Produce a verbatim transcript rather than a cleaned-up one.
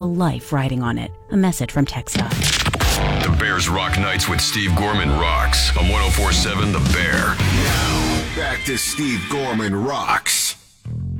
a life riding on it. A message from TxDOT. The Bears Rock Nights with Steve Gorman rocks on one oh four point seven The Bear. Now, back to Steve Gorman Rocks.